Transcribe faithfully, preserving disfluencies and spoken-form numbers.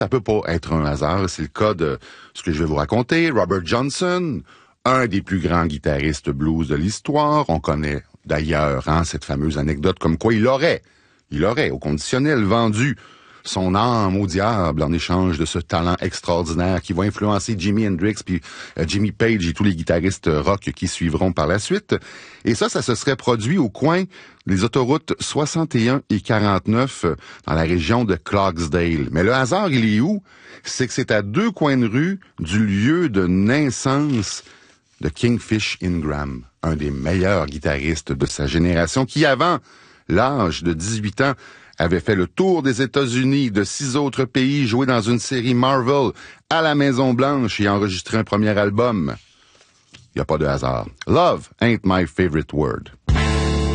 Ça peut pas être un hasard. C'est le cas de ce que je vais vous raconter. Robert Johnson, un des plus grands guitaristes blues de l'histoire. On connaît d'ailleurs hein, cette fameuse anecdote comme quoi il aurait, il aurait au conditionnel vendu son âme au diable en échange de ce talent extraordinaire qui va influencer Jimi Hendrix puis euh, Jimmy Page et tous les guitaristes rock qui suivront par la suite. Et ça, ça se serait produit au coin des autoroutes soixante et un et quarante-neuf euh, dans la région de Clogsdale. Mais le hasard, il est où? C'est que c'est à deux coins de rue du lieu de naissance de Kingfish Ingram, un des meilleurs guitaristes de sa génération qui, avant l'âge de dix-huit ans, avait fait le tour des États-Unis, de six autres pays, joué dans une série Marvel, à la Maison-Blanche et enregistré un premier album. Il n'y a pas de hasard. Love ain't my favorite word.